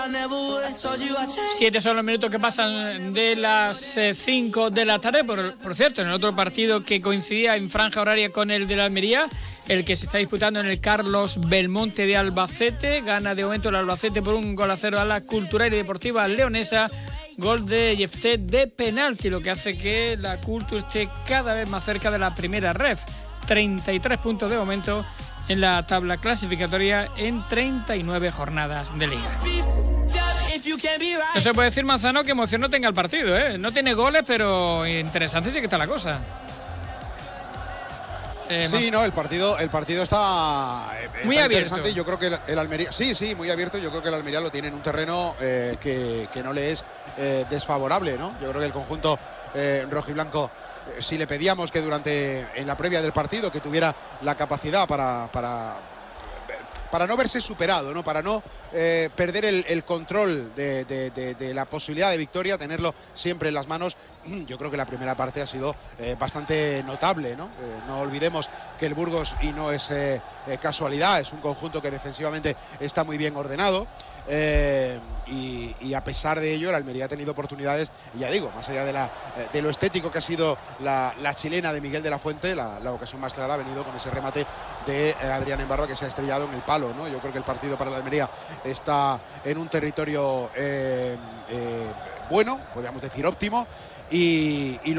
7 son los minutos que pasan de las 5 de la tarde. Por cierto, en el otro partido que coincidía en franja horaria con el de la Almería, el que se está disputando en el Carlos Belmonte de Albacete, gana de momento el Albacete por 1-0 a la Cultural y Deportiva Leonesa, gol de Jefté de penalti, lo que hace que la Cultura esté cada vez más cerca de la primera ref. 33 puntos de momento en la tabla clasificatoria en 39 jornadas de liga. No se puede decir, Manzano, que emoción no tenga el partido, ¿eh? No tiene goles, pero interesante sí que está la cosa. Sí, no, el partido está muy abierto. Yo creo que el Almería, sí, muy abierto. Yo creo que el Almería lo tiene en un terreno que no le es desfavorable, ¿no? Yo creo que el conjunto rojiblanco, si le pedíamos que en la previa del partido, que tuviera la capacidad para no verse superado, ¿no? Para no perder el control de la posibilidad de victoria, tenerlo siempre en las manos. Yo creo que la primera parte ha sido bastante notable, ¿no? No olvidemos que el Burgos, y no es casualidad, es un conjunto que defensivamente está muy bien ordenado. Y a pesar de ello, el Almería ha tenido oportunidades, y ya digo, más allá de lo estético que ha sido la chilena de Miguel de la Fuente, la ocasión más clara ha venido con ese remate de Adrián Embarba, que se ha estrellado en el palo, ¿no? Yo creo que el partido para el Almería está en un territorio bueno, podríamos decir óptimo, y